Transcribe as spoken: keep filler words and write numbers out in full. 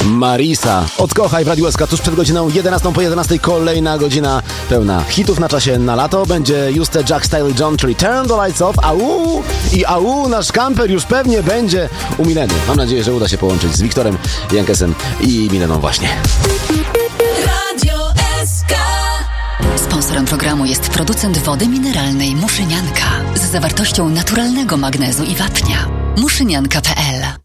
Marisa. Odkochaj w Radiu S K tuż przed godziną jedenastą po jedenastej. Kolejna godzina pełna hitów na czasie na lato. Będzie Juste, Jack Style John, czyli Turn the Lights Off. Au! I au, nasz kamper już pewnie będzie u Mileny. Mam nadzieję, że uda się połączyć z Wiktorem Jankesem i Mileną właśnie. Radio S K. Sponsorem programu jest producent wody mineralnej Muszynianka z zawartością naturalnego magnezu i wapnia. muszynianka kropka p l